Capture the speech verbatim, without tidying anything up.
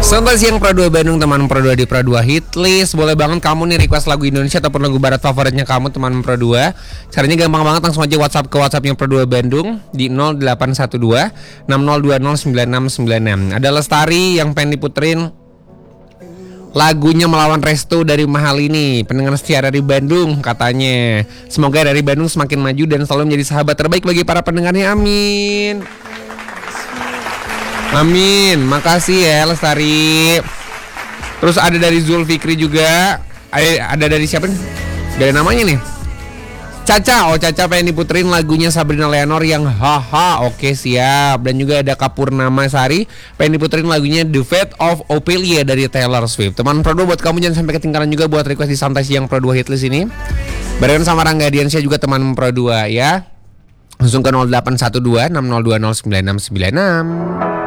Selamat siang Pro dua Bandung, teman Pro dua di Pro dua Hitlist. Boleh banget kamu nih request lagu Indonesia ataupun lagu barat favoritnya kamu, teman Pro dua. Caranya gampang banget, langsung aja WhatsApp ke WhatsAppnya Pro dua Bandung di nol delapan satu dua enam nol dua nol sembilan enam sembilan enam. Ada Lestari yang pengen diputerin lagunya Melawan Restu dari Mahal ini, pendengar setia dari Bandung katanya. Semoga dari Bandung semakin maju dan selalu menjadi sahabat terbaik bagi para pendengarnya, amin. Amin, makasih ya Lestari. Terus ada dari Zulfikri juga. Ada, ada dari siapa nih? Gak ada namanya nih. Caca, oh Caca pengen diputerin lagunya Sabrina Leonor yang Haha. Oke siap. Dan juga ada Kapurnama Sari pengen diputerin lagunya The Fate of Ophelia dari Taylor Swift. Teman Pro dua, buat kamu jangan sampai ketinggalan juga buat request di Santai Siang Pro dua Hitlist ini. Barengan sama Rangga Diansyah juga teman Pro dua ya. Langsung ke nol delapan satu dua enam nol dua nol sembilan enam sembilan enam.